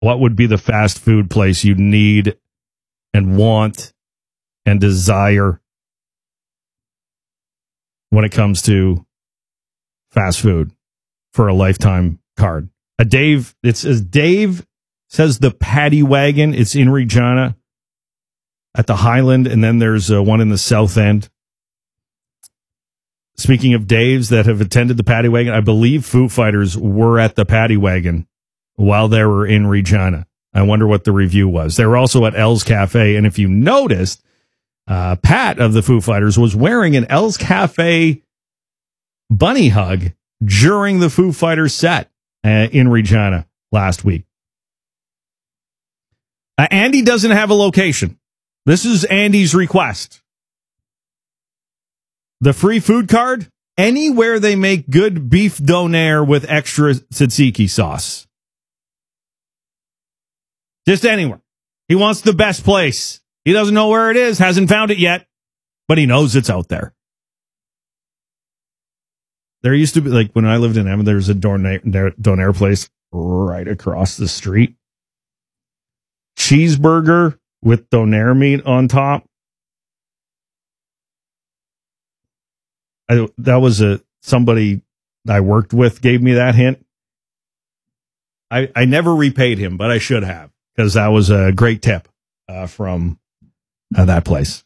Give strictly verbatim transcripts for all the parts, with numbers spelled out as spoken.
what would be the fast food place you need and want and desire when it comes to fast food for a lifetime card? A Dave, it says Dave says the Paddy Wagon. It's in Regina at the Highland, and then there's uh, one in the South End. Speaking of Daves that have attended the Paddy Wagon, I believe Foo Fighters were at the Paddy Wagon while they were in Regina. I wonder what the review was. They were also at L's Cafe, and if you noticed, uh, Pat of the Foo Fighters was wearing an L's Cafe bunny hug during the Foo Fighters set uh, in Regina last week. Uh, Andy doesn't have a location. This is Andy's request. The free food card, anywhere they make good beef donair with extra tzatziki sauce. Just anywhere. He wants the best place. He doesn't know where it is, hasn't found it yet, but he knows it's out there. There used to be, like when I lived in Emma, there's a donair, donair place right across the street. Cheeseburger with donair meat on top. I, that was a somebody I worked with gave me that hint. I I never repaid him, but I should have, because that was a great tip uh, from uh, that place.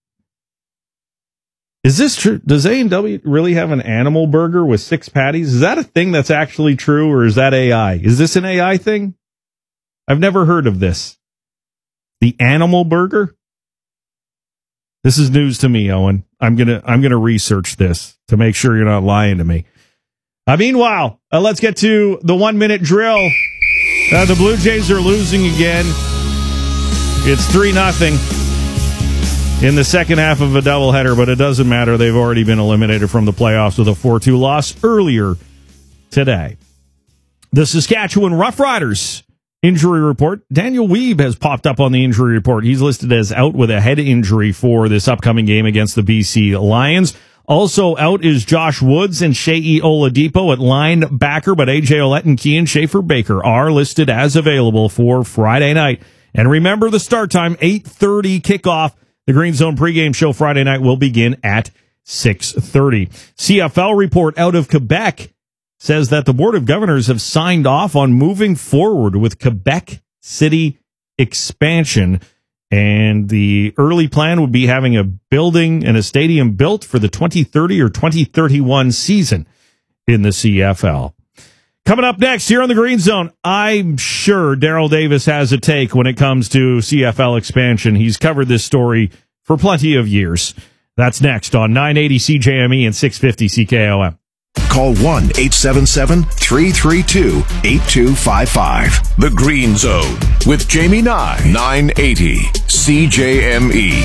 Is this true? Does A and W really have an animal burger with six patties? Is that a thing that's actually true, or is that A I? Is this an A I thing? I've never heard of this. The animal burger? This is news to me, Owen. I'm gonna I'm gonna research this to make sure you're not lying to me. Uh, meanwhile, uh, let's get to the one minute drill. Uh, the Blue Jays are losing again. It's three nothing in the second half of a doubleheader, but it doesn't matter. They've already been eliminated from the playoffs with a four two loss earlier today. The Saskatchewan Roughriders injury report. Daniel Weeb has popped up on the injury report. He's listed as out with a head injury for this upcoming game against the B C Lions. Also out is Josh Woods and Shea Oladipo at linebacker, but A J Ouellette and Kean Schaefer-Baker are listed as available for Friday night. And remember the start time, eight thirty kickoff. The Green Zone pregame show Friday night will begin at six thirty. C F L report out of Quebec says that the Board of Governors have signed off on moving forward with Quebec City expansion. And the early plan would be having a building and a stadium built for the twenty thirty or twenty thirty-one season in the C F L. Coming up next here on the Green Zone, I'm sure Daryl Davis has a take when it comes to C F L expansion. He's covered this story for plenty of years. That's next on nine eighty C J M E and six fifty C K O M. Call one eight seven seven, three three two, eight two five five. The Green Zone with Jamie Nye, nine eighty C J M E.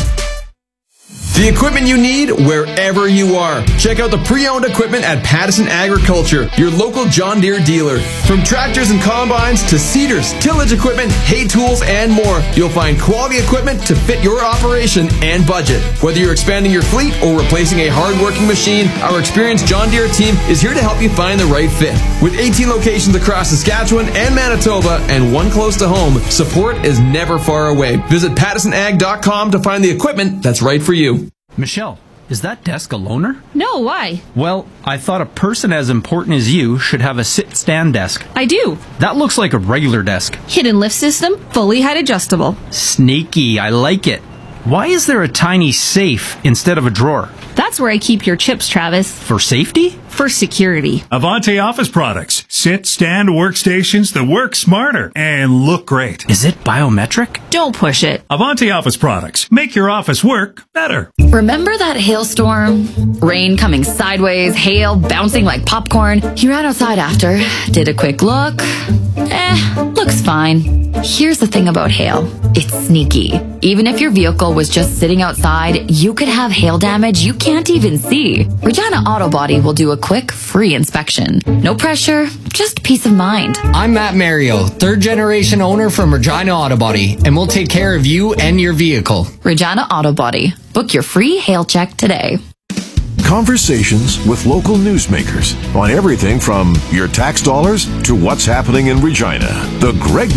The equipment you need wherever you are. Check out the pre-owned equipment at Pattison Agriculture, your local John Deere dealer. From tractors and combines to seeders, tillage equipment, hay tools, and more, you'll find quality equipment to fit your operation and budget. Whether you're expanding your fleet or replacing a hard-working machine, our experienced John Deere team is here to help you find the right fit. With eighteen locations across Saskatchewan and Manitoba and one close to home, support is never far away. Visit pattison ag dot com to find the equipment that's right for you. Michelle, is that desk a loaner? No, why? Well, I thought a person as important as you should have a sit-stand desk. I do. That looks like a regular desk. Hidden lift system, fully height adjustable. Sneaky, I like it. Why is there a tiny safe instead of a drawer? That's where I keep your chips, Travis. For safety? For security. Avante Office Products. Sit, stand workstations that work smarter and look great. Is it biometric? Don't push it. Avante Office Products. Make your office work better. Remember that hailstorm? Rain coming sideways, hail bouncing like popcorn. He ran outside after, did a quick look. Eh, looks fine. Here's the thing about hail. It's sneaky. Even if your vehicle was just sitting outside, you could have hail damage you can't even see. Regina Auto Body will do a quick, free inspection. No pressure, just peace of mind. I'm Matt Mario, third generation owner from Regina Auto Body, and we'll take care of you and your vehicle. Regina Auto Body. Book your free hail check today. Conversations with local newsmakers on everything from your tax dollars to what's happening in Regina. The Greg